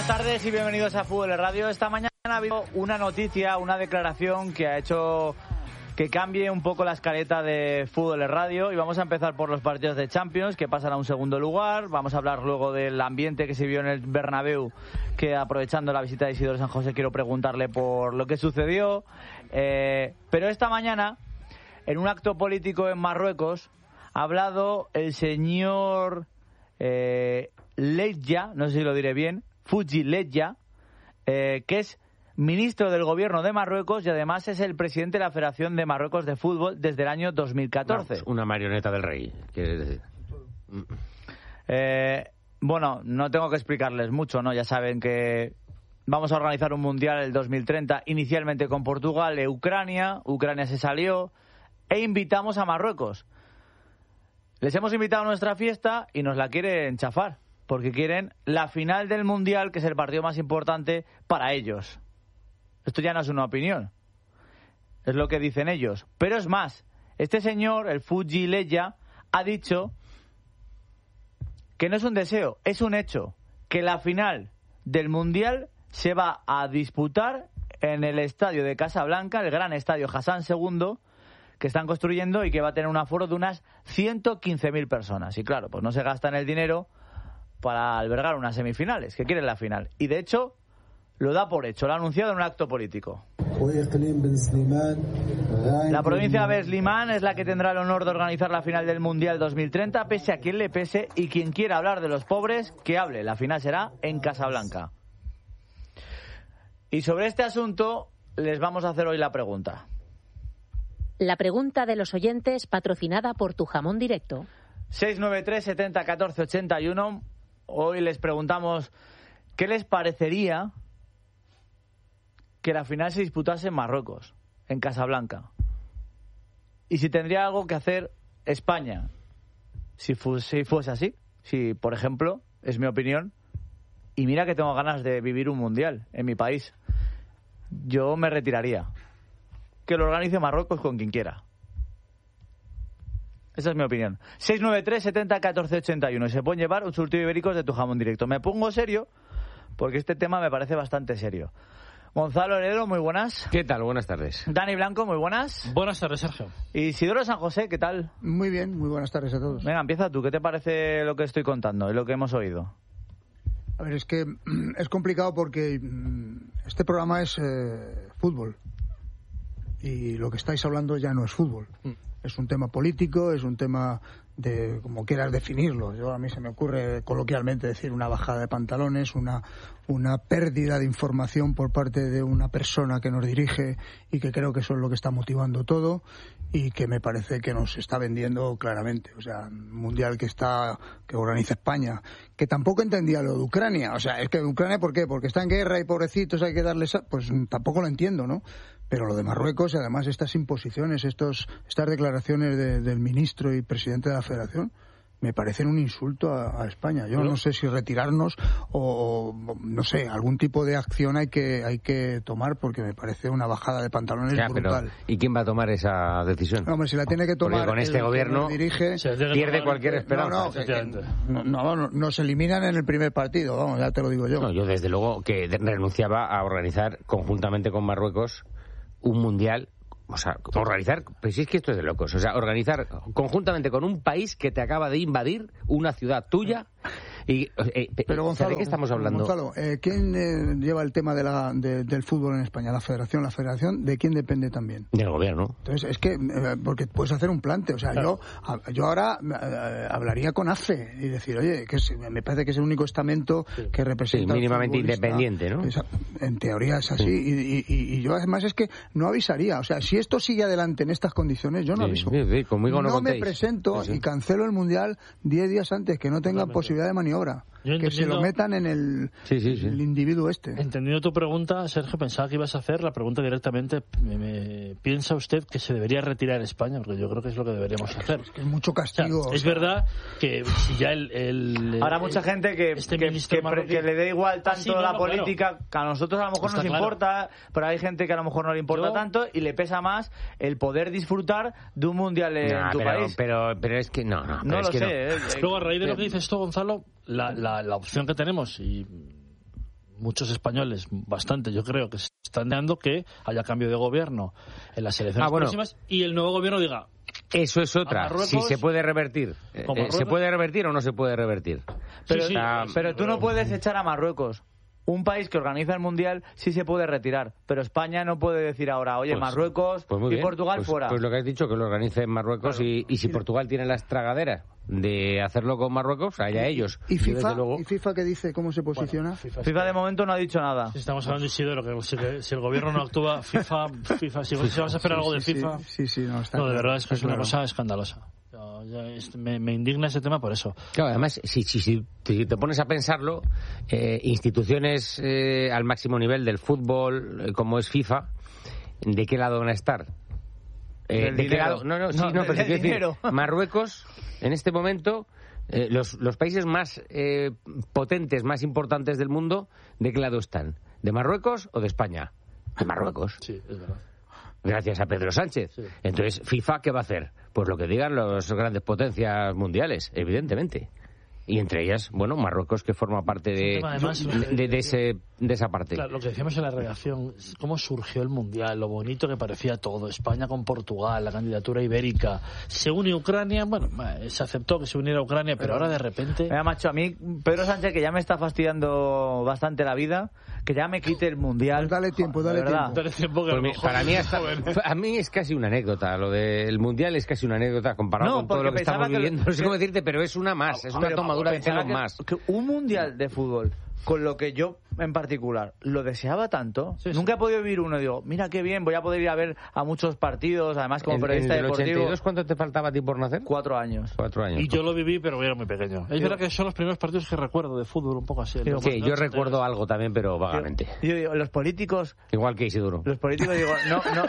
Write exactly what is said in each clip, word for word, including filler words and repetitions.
Buenas tardes y bienvenidos a Fútbol Radio. Esta mañana ha habido una noticia, una declaración que ha hecho que cambie un poco la escaleta de Fútbol Radio y vamos a empezar por los partidos de Champions que pasan a un segundo lugar. Vamos a hablar luego del ambiente que se vio en el Bernabéu, que aprovechando la visita de Isidoro San José quiero preguntarle por lo que sucedió. Eh, pero esta mañana, en un acto político en Marruecos, ha hablado el señor eh, Ledja, no sé si lo diré bien, Fouzi Ledja, eh, que es ministro del gobierno de Marruecos y además es el presidente de la Federación de Marruecos de Fútbol desde el año dos mil catorce. No, una marioneta del rey, quieres decir. Eh, bueno, no tengo que explicarles mucho, ¿no? Ya saben que vamos a organizar un mundial el dos mil treinta, inicialmente con Portugal e Ucrania. Ucrania se salió e invitamos a Marruecos. Les hemos invitado a nuestra fiesta y nos la quieren chafar, porque quieren la final del mundial, que es el partido más importante para ellos. Esto ya no es una opinión, es lo que dicen ellos. Pero es más, este señor, el Fouzi Ledja, ha dicho que no es un deseo, es un hecho, que la final del mundial se va a disputar en el estadio de Casablanca, el gran estadio Hassan segundo, que están construyendo y que va a tener un aforo de unas ciento quince mil personas. Y claro, pues no se gastan el dinero para albergar unas semifinales, que quieren la final. Y de hecho, lo da por hecho, lo ha anunciado en un acto político. La provincia de Beslimán es la que tendrá el honor de organizar la final del Mundial dos mil treinta, pese a quien le pese, y quien quiera hablar de los pobres, que hable. La final será en Casablanca. Y sobre este asunto les vamos a hacer hoy la pregunta. La pregunta de los oyentes, patrocinada por Tu Jamón Directo. seis nueve tres, setenta, catorce, ochenta y uno. Hoy les preguntamos qué les parecería que la final se disputase en Marruecos, en Casablanca. Y si tendría algo que hacer España, si fuese, si fuese así. Si, por ejemplo, es mi opinión, y mira que tengo ganas de vivir un mundial en mi país, yo me retiraría. Que lo organice Marruecos con quien quiera. Esa es mi opinión. seis nueve tres, setenta, catorce, ochenta y uno. Y se pueden llevar un surtido ibéricos de Tu Jamón Directo. Me pongo serio porque este tema me parece bastante serio. Gonzalo Heredero, muy buenas. ¿Qué tal? Buenas tardes. Dani Blanco, muy buenas. Buenas tardes, Sergio. Y Isidoro San José, ¿qué tal? Muy bien, muy buenas tardes a todos. Venga, empieza tú. ¿Qué te parece lo que estoy contando y lo que hemos oído? A ver, es que es complicado porque este programa es eh, fútbol. Y lo que estáis hablando ya no es fútbol. Mm. Es un tema político, es un tema de, como quieras definirlo. Yo a mí se me ocurre coloquialmente decir una bajada de pantalones, una, una pérdida de información por parte de una persona que nos dirige y que creo que eso es lo que está motivando todo y que me parece que nos está vendiendo claramente. O sea, un mundial que está, que organiza España, que tampoco entendía lo de Ucrania. O sea, es que Ucrania, ¿por qué? Porque está en guerra y pobrecitos hay que darles, pues tampoco lo entiendo, ¿no? Pero lo de Marruecos y además estas imposiciones, estos, estas declaraciones de, del ministro y presidente de la Federación, me parecen un insulto a, a España. Yo no sé si retirarnos o, o, no sé, algún tipo de acción hay que hay que tomar porque me parece una bajada de pantalones ya, brutal. Pero, ¿y quién va a tomar esa decisión? No, hombre, si la tiene que tomar... Porque con este el gobierno dirige, pierde tomar, cualquier esperanza. No, no, que, no, no, no, nos eliminan en el primer partido, vamos, ya te lo digo yo. No, yo desde luego que renunciaba a organizar conjuntamente con Marruecos un mundial. O sea, organizar, pues sí, es que esto es de locos. O sea, organizar conjuntamente con un país que te acaba de invadir una ciudad tuya. Y, eh, Pero Gonzalo, ¿de qué estamos hablando? Gonzalo, eh, ¿quién eh, lleva el tema de la, de, del fútbol en España? ¿La Federación? ¿La Federación de quién depende también? Del gobierno. Entonces, es que, eh, porque puedes hacer un plante. O sea, claro. yo yo ahora eh, hablaría con AFE y decir, oye, que es, me parece que es el único estamento sí. que representa. Sí, mínimamente independiente, ¿no? Esa, en teoría es así. Sí. Y, y, y yo además es que no avisaría. O sea, si esto sigue adelante en estas condiciones, yo no sí, aviso. Sí, sí, conmigo no no contéis. me presento sí, sí. y cancelo el Mundial diez días antes, que no tengan Totalmente. posibilidad de maniobra. Yo que se lo metan en el, sí, sí, sí. el individuo este. Entendiendo tu pregunta, Sergio, pensaba que ibas a hacer la pregunta directamente. Me, me, ¿Piensa usted que se debería retirar España? Porque yo creo que es lo que deberíamos hacer. Es que es mucho castigo. O sea, es verdad que si ya el... el Habrá mucha gente que, este que, que, marroquí... que le dé igual tanto sí, no, la no, política, claro. que a nosotros a lo mejor Está nos claro. importa, pero hay gente que a lo mejor no le importa yo... tanto y le pesa más el poder disfrutar de un mundial en nah, tu pero, país. Pero, pero es que no, no. No es lo que sé. no. Eh, Luego, a raíz de lo que dices esto, Gonzalo, la, la, la opción que tenemos y muchos españoles, bastante, yo creo, que se están dando que haya cambio de gobierno en las elecciones ah, bueno. próximas y el nuevo gobierno diga... Eso es otra, si se puede revertir. Eh, ¿Se puede revertir o no se puede revertir? Pero, sí, sí, ah, pero tú no puedes echar a Marruecos. Un país que organiza el Mundial sí se puede retirar, pero España no puede decir ahora, oye, pues, Marruecos pues y bien. Portugal pues, fuera. Pues lo que has dicho, que lo organice en Marruecos, claro. y, y si Portugal tiene la estragadera de hacerlo con Marruecos, allá ellos. ¿Y FIFA, Yo, luego... ¿Y FIFA qué dice? ¿Cómo se posiciona? Bueno, FIFA, FIFA de momento no ha dicho nada. Si estamos hablando de Isidoro, que si, si el gobierno no actúa, FIFA, FIFA si, si vas a esperar sí, algo de sí, FIFA... Sí, sí, no, está no, de claro, verdad es que es una claro. cosa escandalosa. Yo, yo, es, me, me indigna ese tema por eso. Claro, además, si, si, si, si te pones a pensarlo, eh, instituciones eh, al máximo nivel del fútbol, eh, como es FIFA, ¿de qué lado van a estar? Eh, ¿De qué lado? No, no, sí, no, no pero quiero decir, Marruecos, en este momento, eh, los, los países más eh, potentes, más importantes del mundo, ¿de qué lado están? ¿De Marruecos o de España? De Marruecos. Sí, es verdad. Gracias a Pedro Sánchez. Sí. Entonces, FIFA, ¿qué va a hacer? Pues lo que digan las grandes potencias mundiales, evidentemente. Y entre ellas, bueno, Marruecos, que forma parte de, además, de, de, de, ese, de esa parte. Claro, lo que decíamos en la redacción, cómo surgió el Mundial, lo bonito que parecía todo, España con Portugal, la candidatura ibérica, se une Ucrania, bueno, se aceptó que se uniera Ucrania, pero ahora de repente... Mira, macho, a mí Pedro Sánchez, que ya me está fastidiando bastante la vida, que ya me quite el Mundial. Pues dale tiempo, dale tiempo. Dale tiempo que pues mi, para mí hasta, a mí es casi una anécdota, lo del Mundial es casi una anécdota comparado no, con todo lo que estamos que viviendo. No sé cómo decirte, pero es una más, es una pero, tomadura de pelo más. Que un Mundial de fútbol, con lo que yo en particular lo deseaba tanto, sí, nunca sí. he podido vivir uno. Digo, mira qué bien, voy a poder ir a ver a muchos partidos, además como ¿En, periodista en el deportivo. ochenta y dos cuánto te faltaba a ti por nacer? Cuatro años. Cuatro años. Y yo lo viví, pero era muy pequeño. Es verdad que son los primeros partidos que recuerdo de fútbol, un poco así. Sí, sí yo recuerdo algo también, pero vagamente. Yo, yo digo, los políticos... Igual que Isidoro. Los políticos, digo, no, no...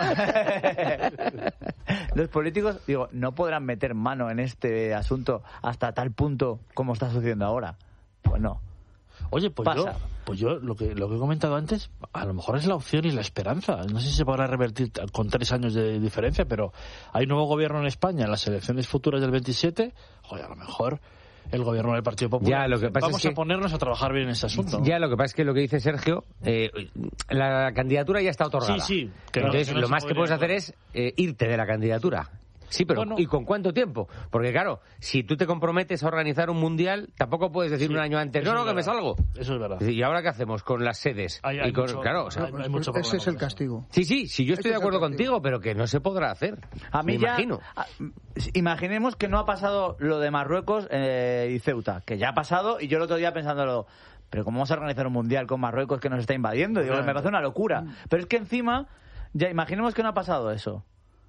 los políticos, digo, no podrán meter mano en este asunto hasta tal punto como está sucediendo ahora. Pues no. Oye, pues Pasa. yo, pues yo lo que lo que he comentado antes, a lo mejor es la opción y la esperanza. No sé si se podrá revertir con tres años de diferencia, pero hay nuevo gobierno en España en las elecciones futuras del veintisiete. Oye, a lo mejor el gobierno del Partido Popular. Ya, lo que pasa Vamos es que, a ponernos a trabajar bien en este asunto. Ya, lo que pasa es que lo que dice Sergio, eh, la candidatura ya está otorgada. Sí, sí. Que Entonces, no, que no lo más que puedes hacer es eh, irte de la candidatura. Sí, pero bueno, ¿y con cuánto tiempo? Porque claro, si tú te comprometes a organizar un mundial, tampoco puedes decir sí, un año antes, no, no, que me salgo. Eso es verdad. ¿Y ahora qué hacemos con las sedes? Hay, hay y con, mucho, claro, o sea, hay, hay mucho ese es el castigo. Sí, sí, sí, yo estoy ese de acuerdo contigo, pero que no se podrá hacer. A mí me ya, imagino. A, imaginemos que no ha pasado lo de Marruecos eh, y Ceuta, que ya ha pasado, y yo el otro día pensándolo, pero ¿cómo vamos a organizar un mundial con Marruecos que nos está invadiendo? Digo, me parece una locura. Pero es que encima, ya imaginemos que no ha pasado eso.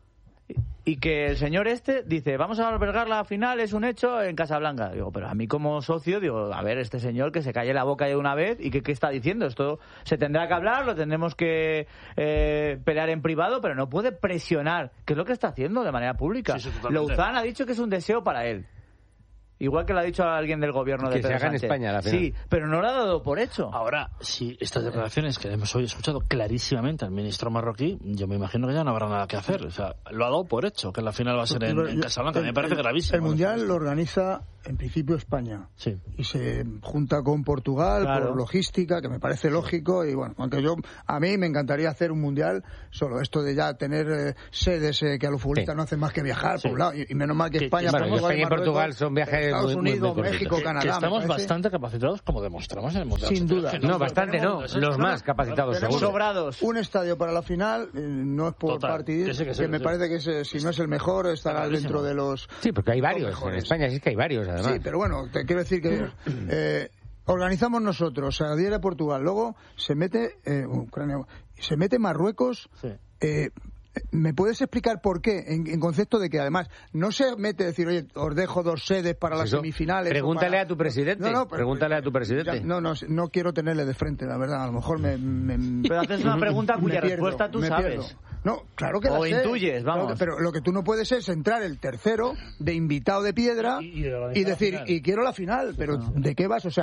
Y que el señor este dice, vamos a albergar la final, es un hecho en Casablanca. Digo, pero a mí como socio, digo, a ver, este señor que se calle la boca de una vez y que qué está diciendo. Esto se tendrá que hablar, lo tendremos que eh, pelear en privado, pero no puede presionar, que es lo que está haciendo de manera pública. Sí, sí, Louzán ha dicho que es un deseo para él. Igual que lo ha dicho alguien del gobierno de que Pedro se haga Sánchez. en España la final. Sí, pero no lo ha dado por hecho. Ahora, si estas declaraciones que hemos hoy escuchado clarísimamente al ministro marroquí, yo me imagino que ya no habrá nada que hacer. O sea, lo ha dado por hecho, que la final va a ser en, en Casablanca. Me parece gravísimo. El Mundial lo organiza, en principio, España. Sí. Y se junta con Portugal Claro. por logística, que me parece lógico. Y bueno, aunque yo, a mí me encantaría hacer un Mundial solo. Esto de ya tener eh, sedes eh, que a los futbolistas Sí. no hacen más que viajar, Sí. por un lado. Y, y menos mal que, Que- España, que Bueno, Portugal, España y Marruecos, Portugal son viajes Estados muy- muy- Unidos, muy cortitos. México, Que- Canadá. que me estamos parece. bastante capacitados, como demostramos en el Mundial. Sin duda. Que No, bastante no, tenemos- los más capacitados, Tenemos seguro. Sobrados. Un estadio para la final, eh, no es por Total, partidismo, que sí, que que, sí, que me sí. parece que ese, si no es el mejor, estará Clarísimo. dentro de los... Sí, porque hay varios. En mejores. España sí es que hay varios, además. Sí, pero bueno, te quiero decir que eh, organizamos nosotros, a día de Portugal, luego se mete eh, Ucrania, se mete Marruecos. Sí. Eh, ¿Me puedes explicar por qué? En, en concepto de que además no se mete decir, oye, os dejo dos sedes para las Eso, semifinales. o pregúntale para- a tu presidente. No, no, pero- Pregúntale a tu presidente. Ya, no, no, no quiero tenerle de frente, la verdad. A lo mejor me. me Pero haces una pregunta me cuya pierdo, respuesta tú me sabes. pierdo. No, claro que la O sé. intuyes, vamos. Claro que- pero lo que tú no puedes es entrar el tercero de invitado de piedra Y- y y, organizar la decir, final. y quiero la final. Pero ¿de qué vas? O sea,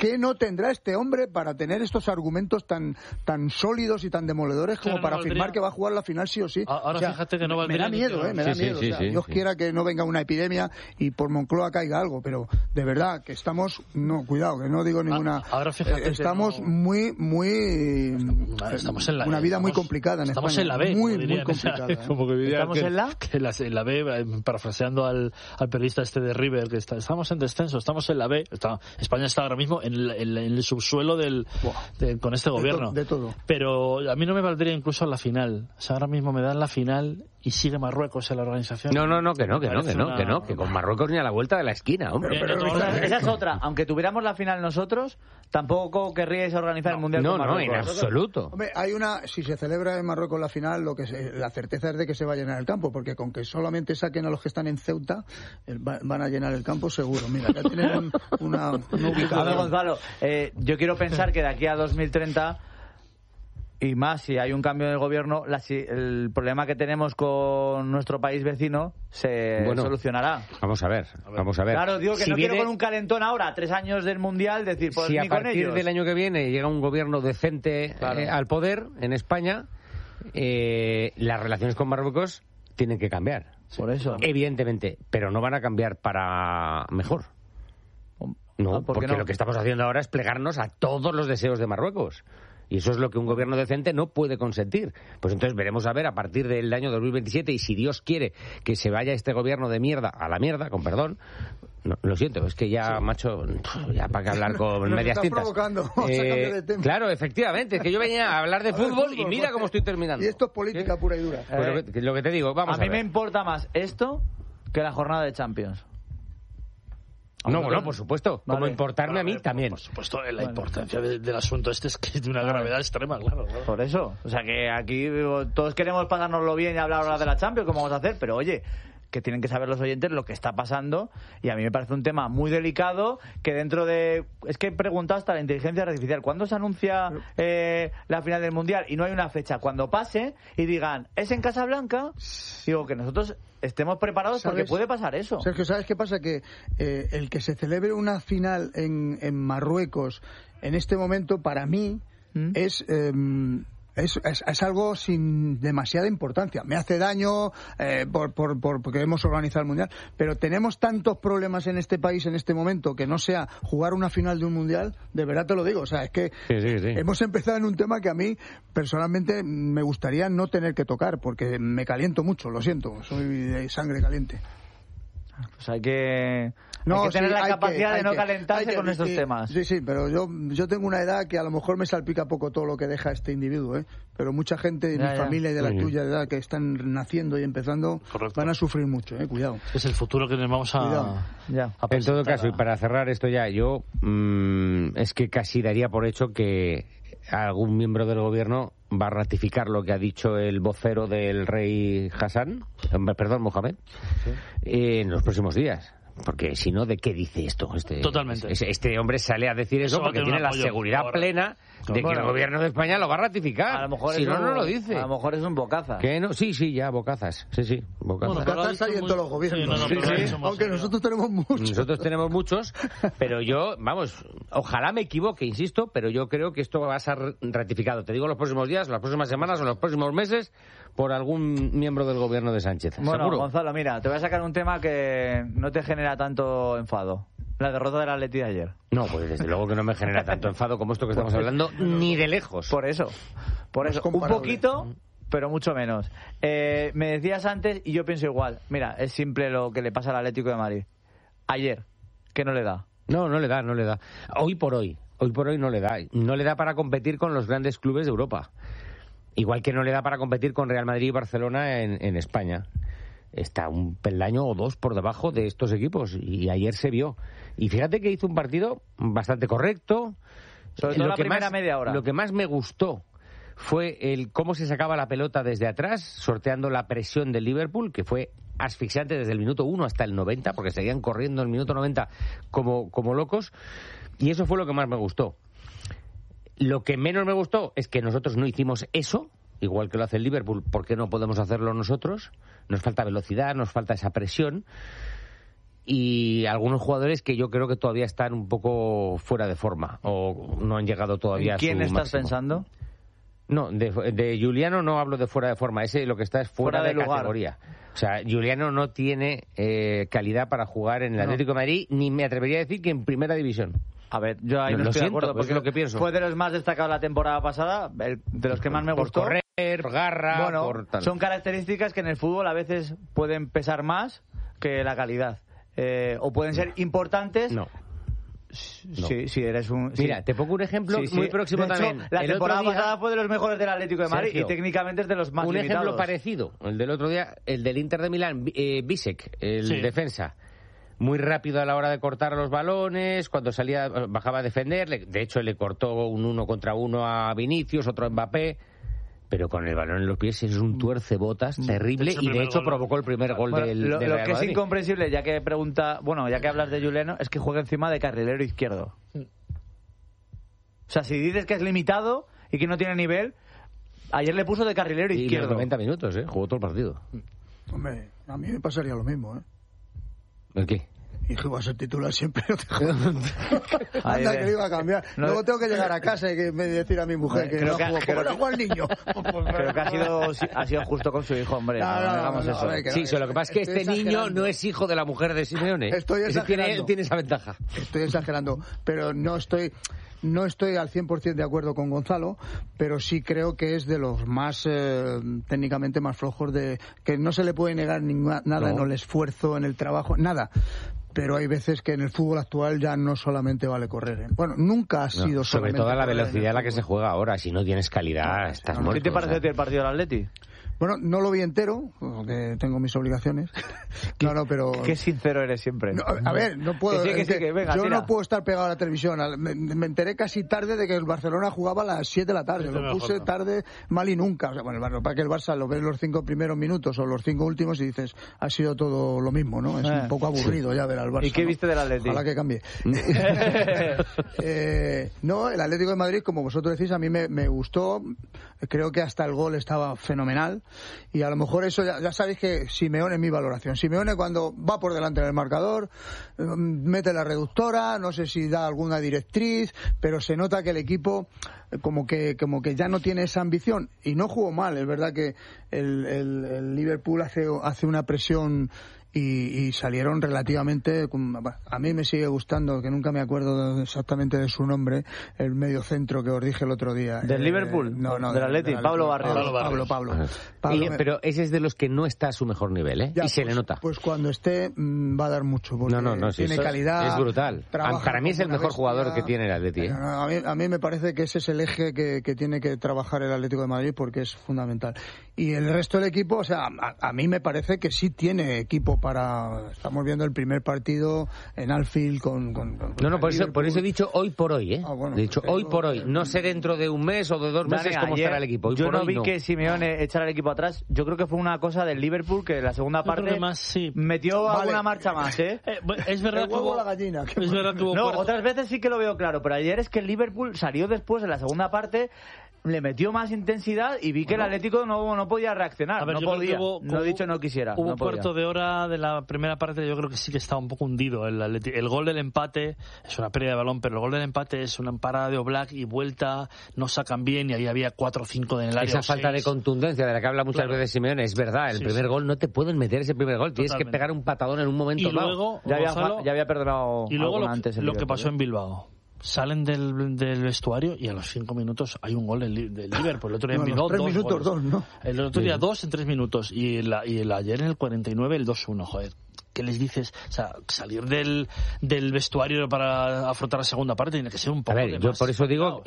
¿qué no tendrá este hombre para tener estos argumentos tan tan sólidos y tan demoledores como claro, para no afirmar valdría... que va a jugar la final sí o sí? Ahora o sea, fíjate que no valdría... Me da miedo, eh, me da sí, miedo. Sí, o sea, sí, Dios sí. quiera que no venga una epidemia y por Moncloa caiga algo, pero de verdad que estamos... No, cuidado, que no digo ninguna... Ahora fíjate eh, estamos no... muy, muy... Estamos en la... Una vida estamos, muy complicada en estamos España. en la B. Muy, muy complicada. ¿eh? Como que ¿Estamos que, en la? Que la, en la B, parafraseando al, al periodista este de River, que está, estamos en descenso, estamos en la B. Está, España está ahora mismo en el, en el subsuelo del, de, con este gobierno. De, to, de todo. Pero a mí no me valdría incluso la final. O sea, ahora mismo me dan la final y sigue Marruecos en la organización. No, no, no, que no, que no, que no, una... que no, que con Marruecos ni a la vuelta de la esquina, hombre. Pero, pero, O sea, esa es otra. Aunque tuviéramos la final nosotros, tampoco querríais organizar no, el Mundial No, con no, Marruecos. en absoluto. Hombre, hay una, si se celebra en Marruecos la final, lo que se, la certeza es de que se va a llenar el campo, porque con que solamente saquen a los que están en Ceuta, el, va, van a llenar el campo seguro. Mira, ya tienen un, una, una ubicación. A ver, Gonzalo, eh, yo quiero pensar que de aquí a dos mil treinta y más, si hay un cambio en el gobierno, la, si, el problema que tenemos con nuestro país vecino se Bueno, solucionará. Vamos a ver, vamos a ver. Claro, digo que Si no viene- quiero con un calentón ahora, tres años del Mundial, decir, pues si ni a con partir ellos. del año que viene llega un gobierno decente Claro. eh, al poder en España, eh, las relaciones con Marruecos tienen que cambiar. Por eso. Evidentemente, pero no van a cambiar para mejor. No, Ah, ¿por qué porque no? lo que estamos haciendo ahora es plegarnos a todos los deseos de Marruecos. Y eso es lo que un gobierno decente no puede consentir. Pues entonces veremos a ver a partir del año dos mil veintisiete, y si Dios quiere que se vaya este gobierno de mierda a la mierda, con perdón, no, lo siento, es que ya, sí. macho, ya para que hablar con Nos medias estás tintas. provocando. Vamos a cambiar de tema. Claro, efectivamente, es que yo venía a hablar de A ver, fútbol, fútbol, y mira porque- cómo estoy terminando. Y esto es política ¿Sí? pura y dura. Pues lo, que, lo que te digo, vamos a a, mí ver. me importa más esto que la jornada de Champions. No, bueno, por supuesto, como Vale. importarme a mí Por- también. Por supuesto, la importancia de, del asunto este es que es de una gravedad extrema, claro. claro. Por eso. O sea que aquí digo, todos queremos pasárnoslo bien y hablar ahora de la Champions, como vamos a hacer, pero oye, que tienen que saber los oyentes lo que está pasando, y a mí me parece un tema muy delicado que dentro de... Es que he preguntado hasta la inteligencia artificial, ¿cuándo se anuncia eh, la final del Mundial? Y no hay una fecha. Cuando pase y digan, ¿es en Casablanca? Digo, que nosotros estemos preparados porque ¿Sabes? puede pasar eso. Sergio, ¿sabes qué pasa? Que eh, el que se celebre una final en, en Marruecos en este momento, para mí, ¿Mm? es... Eh, Es, es, es algo sin demasiada importancia. Me hace daño eh, por, por, por, porque hemos organizado el Mundial, pero tenemos tantos problemas en este país en este momento que no sea jugar una final de un Mundial, de verdad te lo digo. O sea, es que Sí, sí, sí. hemos empezado en un tema que a mí personalmente me gustaría no tener que tocar, porque me caliento mucho, lo siento, soy de sangre caliente. Pues hay que, No, hay que tener sí, la hay capacidad que- de no hay que- calentarse hay que- con estos sí, temas. Sí, sí, pero yo, yo tengo una edad que a lo mejor me salpica poco todo lo que deja este individuo, ¿eh? Pero mucha gente de Ya, mi ya. familia y de la Sí. tuya de edad que están naciendo y empezando Correcto. van a sufrir mucho, ¿eh? Cuidado. Es el futuro que nos vamos a, Cuidado. Ya. a En todo presentar caso, y a- para cerrar esto ya, yo mm, es que casi daría por hecho que algún miembro del gobierno va a ratificar lo que ha dicho el vocero del rey Hassan, eh, perdón, Mohamed, eh, en los próximos días. Porque si no, ¿de qué dice esto? Este, Totalmente. Este, este hombre sale a decir eso, Eso va a porque tener tiene un la apoyo seguridad ahora. plena de que Bueno. el gobierno de España lo va a ratificar. A lo mejor si es no, un- no lo dice. A lo mejor es un bocaza. ¿Qué no? Sí, sí, ya, bocazas. Sí, sí, bocazas. Bueno, pero lo ha Cazas hay dicho en muy- todos los gobiernos. Sí, no, no, Sí, pero lo ha sí. dicho muy Aunque serio. nosotros tenemos muchos. Nosotros tenemos muchos, pero yo, vamos, ojalá me equivoque, insisto, pero yo creo que esto va a ser ratificado. Te digo los próximos días, las próximas semanas o los próximos meses por algún miembro del gobierno de Sánchez. Bueno, Seguro. Gonzalo, mira, te voy a sacar un tema que no te genera tanto enfado. La derrota del Atleti de ayer. No, pues desde luego que no me genera tanto enfado como esto que estamos hablando, ni de lejos. Por eso. Por No es eso. Un comparable. poquito, pero mucho menos. Eh, me decías antes, y yo pienso igual. Mira, es simple lo que le pasa al Atlético de Madrid. Ayer, que no le da. No, no le da, no le da. Hoy por hoy, hoy por hoy no le da. No le da para competir con los grandes clubes de Europa. Igual que no le da para competir con Real Madrid y Barcelona en, en España. Está un peldaño o dos por debajo de estos equipos, y ayer se vio. Y fíjate que hizo un partido bastante correcto. Sobre todo Lo la que primera más- media hora. Lo que más me gustó fue el cómo se sacaba la pelota desde atrás, sorteando la presión del Liverpool, que fue asfixiante desde el minuto uno hasta el noventa, porque seguían corriendo en el minuto noventa como, como locos. Y eso fue lo que más me gustó. Lo que menos me gustó es que nosotros no hicimos eso, igual que lo hace el Liverpool. ¿Por qué no podemos hacerlo nosotros? Nos falta velocidad, nos falta esa presión. Y lo que más me gustó y algunos jugadores que yo creo que todavía están un poco fuera de forma o no han llegado todavía a su ¿Quién estás máximo. pensando? No, de, de Juliano no hablo de fuera de forma, ese lo que está es fuera, Fuera de, de lugar. categoría. O sea, Juliano no tiene eh, calidad para jugar en el No. Atlético de Madrid, ni me atrevería a decir que en primera división. A ver, yo ahí Lo- no lo estoy siento, de acuerdo, es porque lo que pienso. fue de los más destacados la temporada pasada, el- de los que más me Por gustó. correr, por garra, Bueno, por tal. son características que en el fútbol a veces pueden pesar más que la calidad. Eh, o pueden ser importantes. No. Sí, sí, eres un... sí. Mira, te pongo un ejemplo Sí, sí. muy próximo De hecho, también. la El temporada otro día- pasada fue de los mejores del Atlético de Madrid Sergio, y técnicamente es de los más un limitados. ejemplo parecido, el del otro día, el del Inter de Milán, eh, Bisek, el Sí. defensa. Muy rápido a la hora de cortar los balones, cuando salía, bajaba a defender, le- de hecho le cortó un uno contra uno a Vinicius, otro a Mbappé, pero con el balón en los pies es un tuercebotas terrible Es el y de primer hecho gol. provocó el primer gol Bueno, del, lo, del lo Real que es Madrid. incomprensible, ya que pregunta, bueno, ya que hablas de Juliano, es que juega encima de carrilero izquierdo. O sea, si dices que es limitado y que no tiene nivel, ayer le puso de carrilero Y los izquierdo. noventa minutos, ¿eh? Jugó todo el partido. Hombre, a mí me pasaría lo mismo, ¿eh? ¿El qué? Y que va a ser titular siempre, no te jodas. Ahí Anda, de- que lo iba a cambiar. No- Luego tengo que llegar a casa y que me decir a mi mujer que Creo no que- jugó. creo ¿Cómo no que- jugó el niño? Creo que ha sido, ha sido justo con su hijo, hombre. No, No, no, no, hagamos no, eso. a ver, que- Sí, sí, lo que pasa es que Estoy este niño exagerando. no es hijo de la mujer de Simeone. Estoy Ese tiene, exagerando. tiene esa ventaja. Estoy exagerando, pero no estoy no estoy al cien por ciento de acuerdo con Gonzalo, pero sí creo que es de los más eh, técnicamente más flojos, de que no se le puede negar ninguna, nada No. en el esfuerzo, en el trabajo, nada. Pero hay veces que en el fútbol actual ya no solamente vale correr. ¿eh? Bueno, nunca ha No, sido sobre solamente todo la correr en el velocidad a la que se fútbol. juega ahora. Si no tienes calidad, estás no, no. muerto. ¿Qué te o parece sea. el partido del Atleti? Bueno, no lo vi entero, porque tengo mis obligaciones. No, no, pero... Qué sincero eres siempre. No, a ver, no puedo. Que sí, que es sí, que que venga, yo tira. no puedo estar pegado a la televisión. Al- Me, me enteré casi tarde de que el Barcelona jugaba a las siete de la tarde. Siete Lo mejor, puse ¿no? tarde, mal y nunca. O sea, bueno, el Barça, para que el Barça lo ves los cinco primeros minutos o los cinco últimos y dices, ha sido todo lo mismo, ¿no? Es Eh, un poco aburrido ya ver al Barça. ¿Y qué ¿no? viste del Atleti? Ojalá que cambie. Eh, no, el Atlético de Madrid, como vosotros decís, a mí me, me gustó. Creo que hasta el gol estaba fenomenal. Y a lo mejor eso, ya, ya sabéis que Simeone es mi valoración. Simeone cuando va por delante del marcador, eh, mete la reductora, no sé si da alguna directriz, pero se nota que el equipo eh, como que como que ya no tiene esa ambición. Y no jugó mal, es verdad que el, el, el Liverpool hace, hace una presión y, y salieron relativamente. A mí me sigue gustando, que nunca me acuerdo exactamente de su nombre, el medio centro que os dije el otro día. ¿Del Eh, Liverpool? No, no. ¿Del Atleti? Pablo Barrios. Pablo, Pablo, Pablo. Pablo Y- me- pero ese es de los que no está a su mejor nivel, ¿eh? ya, y se pues- le nota. Pues cuando esté mm, va a dar mucho, porque no, no, no. sí, tiene eso calidad. Es brutal. trabaja Para mí es el como una mejor jugador bestia. que tiene el Atleti, ¿eh? No, no, a, mí, a mí me parece que ese es el eje que, que tiene que trabajar el Atlético de Madrid porque es fundamental. Y el resto del equipo, o sea, a, a mí me parece que sí tiene equipo para... Estamos viendo el primer partido en Anfield con... con, con No, no, por eso, Liverpool. por eso he dicho hoy por hoy, ¿eh? Ah, bueno, he dicho pues hoy eso- por hoy. No sé dentro de un mes o de dos meses Dani, cómo ayer estará el equipo. Hoy yo por no hoy vi no. que Simeone echara el equipo atrás. Yo creo que fue una cosa del Liverpool que en la segunda Yo creo parte que más, sí. metió Vale. alguna marcha más, ¿eh? Eh, bueno, es verdad El que huevo hubo, o la gallina, ¿qué es más? verdad que hubo No, cuarto- otras veces sí que lo veo claro, pero ayer es que el Liverpool salió después en la segunda parte, le metió más intensidad y vi que el Atlético no, no podía reaccionar. A ver, no yo creo que podía. hubo- no he hubo- dicho no quisiera. Hubo no un podía. cuarto de hora de la primera parte, yo creo que sí que estaba un poco hundido el Atleti. El gol del empate es una pérdida de balón, pero el gol del empate es una parada de Oblak y vuelta, no sacan bien y ahí había cuatro o cinco en el área. Esa o falta de seis. contundencia de la que habla muchas Claro. veces Simeone, es verdad. El Sí, primer sí. gol no te pueden meter ese primer gol. Tienes que Totalmente. pegar un patadón en un momento Y dado. luego, Ya había, Gonzalo, ya había perdonado y luego alguna lo, antes el lo que Liverpool, pasó ¿eh? en Bilbao. Salen del, del vestuario y a los cinco minutos hay un gol del, Li- del Liverpool. El otro día No, en los Bilbao tres dos minutos, goles. dos, ¿no? El otro día dos en tres minutos y, la, y el ayer en el cuarenta y nueve el dos uno, joder. ¿Qué les dices? O sea, salir del, del vestuario para afrontar la segunda parte tiene que ser un A poco ver, de yo más por eso digo calmado.